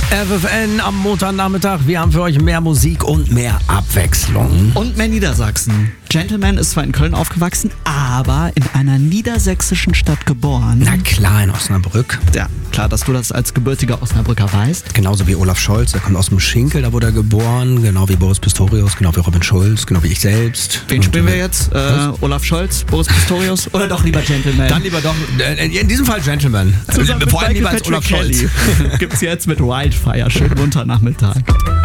FFN am Montagnachmittag. Wir haben für euch mehr Musik und mehr Abwechslung. Und mehr Niedersachsen. Gentleman ist zwar in Köln aufgewachsen, aber in einer niedersächsischen Stadt geboren. Na klar, in Osnabrück. Ja, klar, dass du das als gebürtiger Osnabrücker weißt. Genauso wie Olaf Scholz, der kommt aus dem Schinkel, da wurde er geboren. Genau wie Boris Pistorius, genau wie Robin Schulz, genau wie ich selbst. Wen spielen wir jetzt? Olaf Scholz, Boris Pistorius oder doch lieber Gentleman? Dann lieber doch, in diesem Fall Gentleman. Zusammen Vor allem mit lieber als Michael Olaf Scholz. Kelly. Gibt's jetzt mit Wildfire. Schönen Montagnachmittag.